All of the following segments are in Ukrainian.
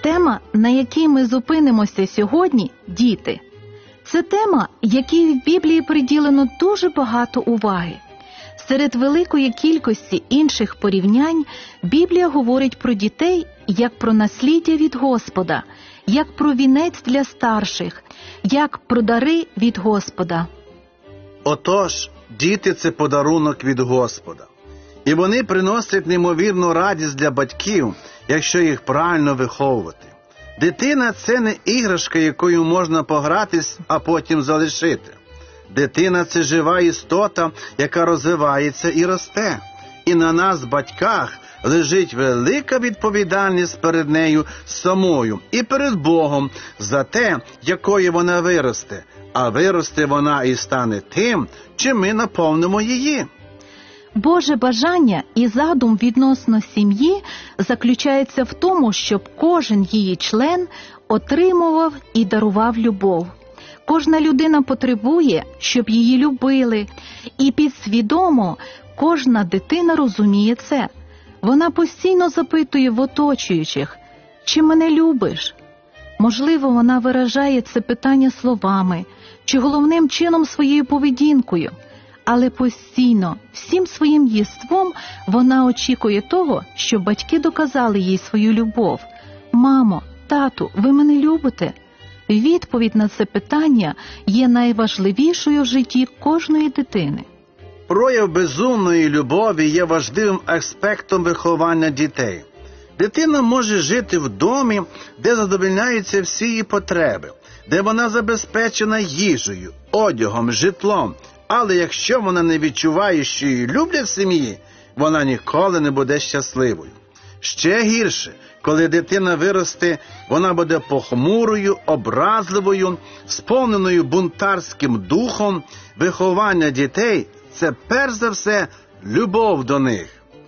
Тема, на якій ми зупинимося сьогодні – діти. Це тема, якій в Біблії приділено дуже багато уваги. Серед великої кількості інших порівнянь Біблія говорить про дітей як про насліддя від Господа, як про вінець для старших, як про дари від Господа. Отож, діти – це подарунок від Господа. І вони приносять неймовірну радість для батьків, якщо їх правильно виховувати. Дитина – це не іграшка, якою можна погратись, а потім залишити. Дитина – це жива істота, яка розвивається і росте. І на нас, батьках, лежить велика відповідальність перед нею самою і перед Богом за те, якою вона виросте. А виросте вона і стане тим, чим ми наповнимо її. Боже бажання і задум відносно сім'ї заключається в тому, щоб кожен її член отримував і дарував любов. Кожна людина потребує, щоб її любили, і підсвідомо кожна дитина розуміє це. Вона постійно запитує в оточуючих: «Чи мене любиш?». Можливо, вона виражає це питання словами, чи головним чином своєю поведінкою. Але постійно, всім своїм єством вона очікує того, щоб батьки доказали їй свою любов. «Мамо, тату, ви мене любите?» Відповідь на це питання є найважливішою в житті кожної дитини. Прояв безумної любові є важливим аспектом виховання дітей. Дитина може жити в домі, де задовольняються всі її потреби, де вона забезпечена їжею, одягом, житлом. Але якщо вона не відчуває, що її люблять в сім'ї, вона ніколи не буде щасливою. Ще гірше, коли дитина виросте, вона буде похмурою, образливою, сповненою бунтарським духом. Виховання дітей – це перш за все любов до них.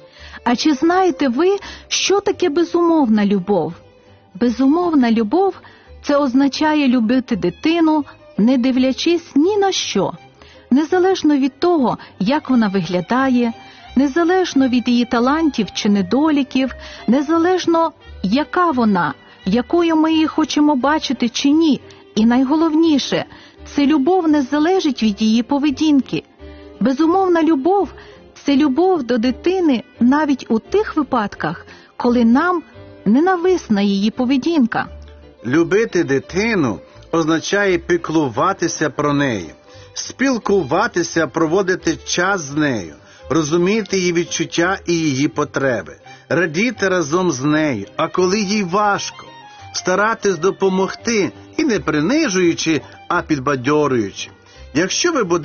А чи знаєте ви, що таке безумовна любов? Безумовна любов – це означає любити дитину, не дивлячись ні на що. Незалежно від того, як вона виглядає, незалежно від її талантів чи недоліків, незалежно, яка вона, якою ми її хочемо бачити чи ні. І найголовніше, це любов не залежить від її поведінки. Безумовна любов – це любов до дитини навіть у тих випадках, коли нам ненависна її поведінка. Любити дитину означає піклуватися про неї, спілкуватися, проводити час з нею, розуміти її відчуття і її потреби, радіти разом з нею, а коли їй важко, старатись допомогти і не принижуючи, а підбадьорюючи. Якщо ви будете